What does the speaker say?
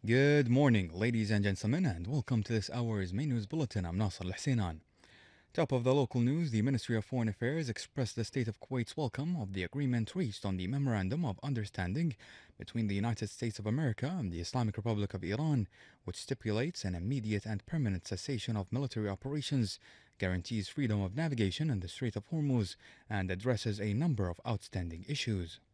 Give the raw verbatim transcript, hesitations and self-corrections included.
Good morning, ladies and gentlemen, and welcome to this hour's main news bulletin. I'm Nasser Al-Husainan. Top of the local news, the Ministry of Foreign Affairs expressed the state of Kuwait's welcome of the agreement reached on the Memorandum of Understanding between the United States of America and the Islamic Republic of Iran, which stipulates an immediate and permanent cessation of military operations, guarantees freedom of navigation in the Strait of Hormuz, and addresses a number of outstanding issues.